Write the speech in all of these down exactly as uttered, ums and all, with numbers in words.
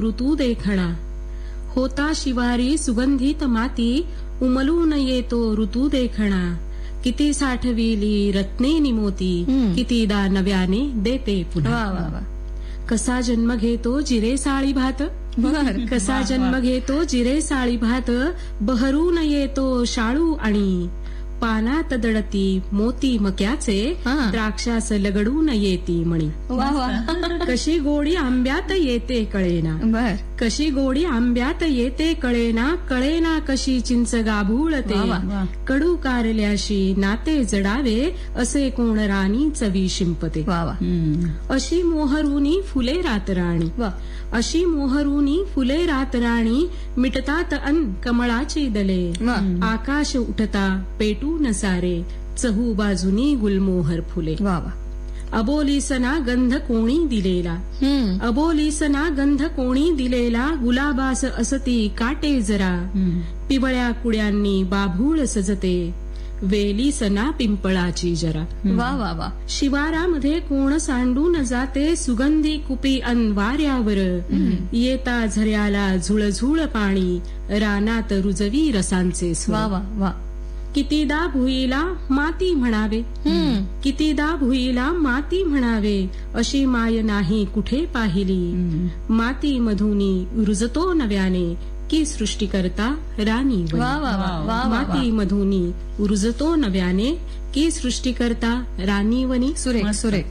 ऋतू देखणा. होता शिवारी सुगंधित माती, उमलून येतो ऋतू देखणा. किती साठविली रत्ने निमोती, हम्म. कितीदा नव्याने देते पुन्हा. वा वा वा. कसा जन्म घेतो जिरे साळी भात, बर. कसा जन्म घेतो जिरे साळी भात. बहरून येतो शाळू आणि, पानात दडती मोती मक्याचे. हा. द्राक्षास लगडून येती मणी. वा वा. कशी गोडी आंब्यात येते कळेना, बर. कशी गोडी आंब्यात येते कळेना. कळेना कशी चिंच गाभूळते, वा वा. कडू कारल्याशी नाते जडावे. असे कोण राणी चवी शिंपते. वा वा. अशी मोहरुनी फुले रातराणी, वा. अशी मोहरुनी फुले रातराणी. मिटतात अन कमळाची दले, वा. आकाश उठता पेटून सारे. चहू बाजूनी गुलमोहर फुले. वा वा. अबोलीसना गंध कोणी दिलेला, हम्म. अबोलीसना गंध कोणी दिलेला. गुलाबास असती काटे जरा, पिवळ्या कुड्यांनी बाभूळ सजते. वेलीसना पिंपळाची जरा. वा वा वा. शिवारामध्ये कोण सांडून जाते. सुगंधी कुपी अन वाऱ्यावर. येता झऱ्याला झुळझुळ पाणी, रानात रुजवी रसांचे सूर. वा वा वा. कितीदा भुईला माती म्हणावे, हम्म. कितीदा भुईला माती म्हणावे. अशी माय नाही कुठे पाहिली. माती मधुनी रुजतो नव्याने, की सृष्टी करता राणी वनी. वा वा वा. वा वा. माती मधुनी रुजतो नव्याने, की सृष्टी करता राणी वनी. सुरेख सुरेख.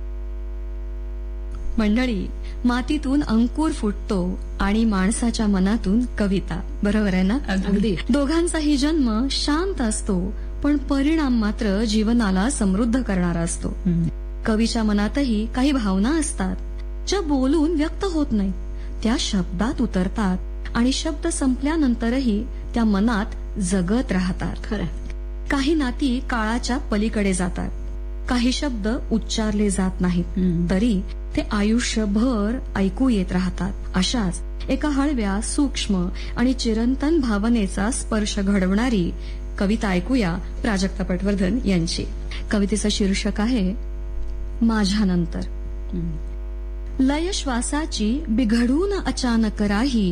मंडळी, मातीतून अंकुर फुटतो आणि माणसाच्या मनातून कविता. बरोबर आहे ना? अगदी. दोघांचाही जन्म शांत असतो, पण परिणाम मात्र जीवनाला समृद्ध करणारा असतो. कवीच्या मनातही काही भावना असतात, ज्या बोलून व्यक्त होत नाहीत. त्या शब्दात उतरतात आणि शब्द संपल्यानंतरही त्या मनात जगत राहतात. खरं. काही नाती काळाच्या पलीकडे जातात, काही शब्द उच्चारले जात नाहीत, तरी ते आयुष्यभर ऐकू येत राहतात. अशाच एका हळव्या, सूक्ष्म आणि चिरंतन भावनेचा स्पर्श घडवणारी कविता ऐकूया प्राजक्ता पटवर्धन यांची. कवितेचं शीर्षक आहे माझ्यानंतर. लय श्वासाची बिघडून अचानक राही,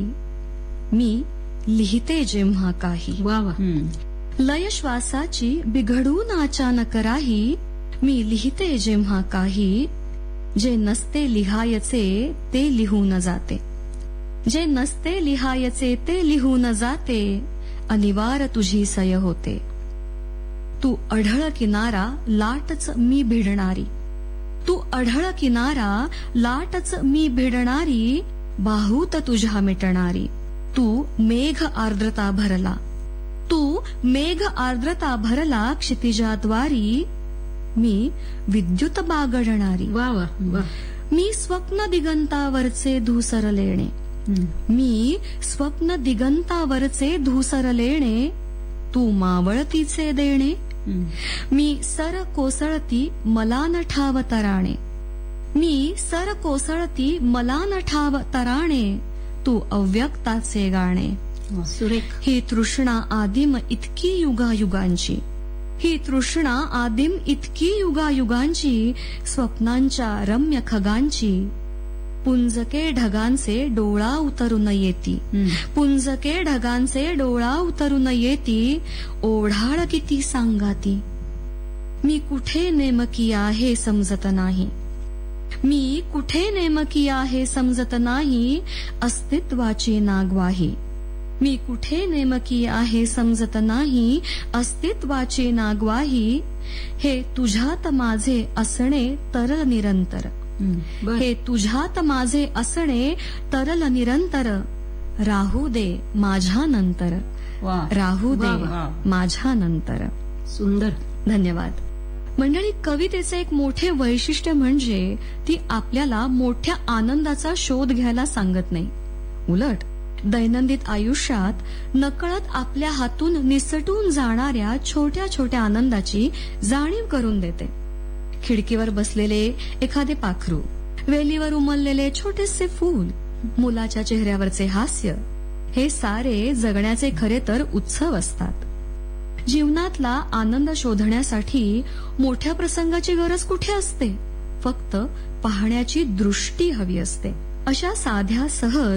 मी लिहिते जेव्हा काही. वा वा. लय श्वासाची बिघडून अचानक राही, मी लिहिते जेव्हा काही. जे नसते लिहायचे ते लिहून जाते, जे नसते लिहायचे ते लिहून जाते. अनिवार्य तुझी सय होते. तू अढळ किनारा लाटच मी भिडणारी, तू अढळ किनारा लाटच मी भिडणारी. बाहूत तुझ्या मिटणारी. तू मेघ आर्द्रता भरला, तू मेघ आर्द्रता भरला क्षितिजाद्वारी. मी विद्युत बागडणारी. वा वा वा. मी स्वप्न दिगंतावरचे धूसर लेणे, मी स्वप्न दिगंतावरचे धूसर लेणे. तू मावळतीचे देणे. मी सर कोसळती मला न ठाव तराणे, मी सर कोसळती मला न ठाव तराणे. तू अव्यक्ताचे गाणे. सुरेख. ही तृष्णा आदिम इतकी युगायुगांची, ही तृष्णा आदिम इतकी युगायुगांची. स्वप्नांच्या रम्य खगांची. पुंजके ढगांचे डोळा उतरून येती, पुंजके ढगांचे डोळा उतरून येती. ओढाळ किती सांगाती. मी कुठे नेमकी आहे समजत नाही, मी कुठे नेमकी आहे समजत नाही. अस्तित्वाची नागवाही. मी कुठे नेमकी आहे समजत नाही. अस्तित्वाची नागवाही. हे तुझ्यात माझे असणे तरल निरंतर, हे तुझ्यात माझे असणे तरल निरंतर. राहू दे माझ्या नंतर, राहू दे माझ्या नंतर. सुंदर. धन्यवाद. मंडळी, कवितेचे एक मोठे वैशिष्ट्य म्हणजे ती आपल्याला मोठ्या आनंदाचा शोध घ्यायला सांगत नाही. उलट दैनंदिन आयुष्यात नकळत आपल्या हातून निसटून जाणाऱ्या छोट्या छोट्या आनंदाची जाणीव करून देते. खिडकीवर बसलेले एखादे पाखरू, वेलीवर उमललेले छोटेसे फूल, मुलाच्या चेहऱ्यावरचे हास्य, हे सारे जगण्याचे खरे तर उत्सव असतात. जीवनातला आनंद शोधण्यासाठी मोठ्या प्रसंगाची गरज कुठे असते? फक्त पाहण्याची दृष्टी हवी असते. अशा साध्या सहज